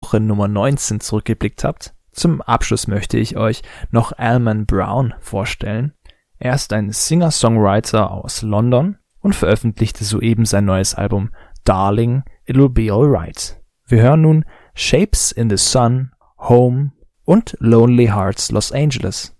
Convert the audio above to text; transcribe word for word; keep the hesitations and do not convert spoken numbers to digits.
Woche Nummer neunzehn zurückgeblickt habt. Zum Abschluss möchte ich euch noch Alman Brown vorstellen. Er ist ein Singer-Songwriter aus London und veröffentlichte soeben sein neues Album Darling, It'll Be Alright. Wir hören nun Shapes in the Sun, Home und Lonely Hearts Los Angeles.